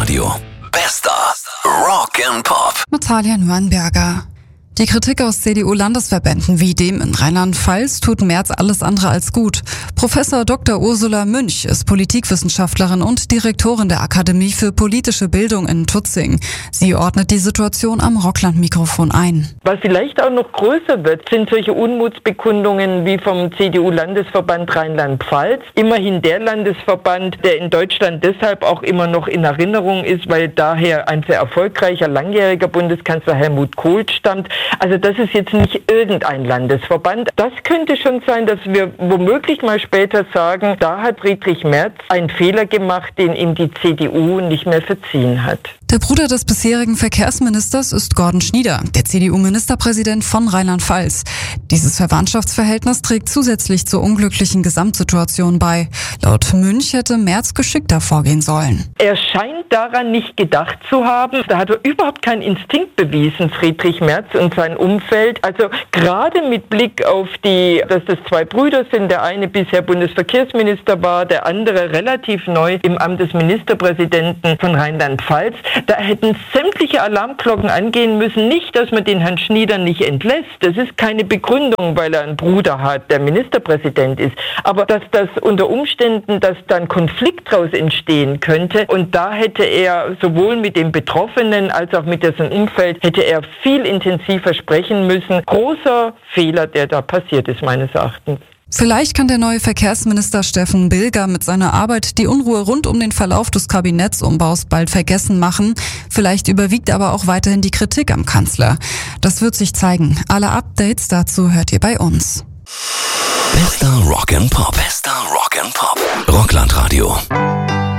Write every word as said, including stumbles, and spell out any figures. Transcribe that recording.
Rocklandradio. Bester Rock and Pop. Natalia Nürnberger. Die Kritik aus C D U-Landesverbänden wie dem in Rheinland-Pfalz tut Merz alles andere als gut. Professor Doktor Ursula Münch ist Politikwissenschaftlerin und Direktorin der Akademie für politische Bildung in Tutzing. Sie ordnet die Situation am Rockland-Mikrofon ein. Was vielleicht auch noch größer wird, sind solche Unmutsbekundungen wie vom C D U-Landesverband Rheinland-Pfalz. Immerhin der Landesverband, der in Deutschland deshalb auch immer noch in Erinnerung ist, weil daher ein sehr erfolgreicher, langjähriger Bundeskanzler Helmut Kohl stammt. Also das ist jetzt nicht irgendein Landesverband. Das könnte schon sein, dass wir womöglich mal später sagen, da hat Friedrich Merz einen Fehler gemacht, den ihm die C D U nicht mehr verziehen hat. Der Bruder des bisherigen Verkehrsministers ist Gordon Schnieder, der C D U-Ministerpräsident von Rheinland-Pfalz. Dieses Verwandtschaftsverhältnis trägt zusätzlich zur unglücklichen Gesamtsituation bei. Laut Münch hätte Merz geschickter vorgehen sollen. Er scheint daran nicht gedacht zu haben. Da hat er überhaupt keinen Instinkt bewiesen, Friedrich Merz und sein Umfeld. Also gerade mit Blick auf die, dass das zwei Brüder sind, der eine bisher Bundesverkehrsminister war, der andere relativ neu im Amt des Ministerpräsidenten von Rheinland-Pfalz. Da hätten sämtliche Alarmglocken angehen müssen. Nicht, dass man den Herrn Schnieder nicht entlässt. Das ist keine Begründung, weil er einen Bruder hat, der Ministerpräsident ist. Aber dass das unter Umständen, dass dann Konflikt daraus entstehen könnte. Und da hätte er sowohl mit dem Betroffenen als auch mit dessen Umfeld, hätte er viel intensiver sprechen müssen. Großer Fehler, der da passiert ist, meines Erachtens. Vielleicht kann der neue Verkehrsminister Steffen Bilger mit seiner Arbeit die Unruhe rund um den Verlauf des Kabinettsumbaus bald vergessen machen. Vielleicht überwiegt aber auch weiterhin die Kritik am Kanzler. Das wird sich zeigen. Alle Updates dazu hört ihr bei uns. Bester Rock and Pop. Bester Rock and Pop. Rocklandradio.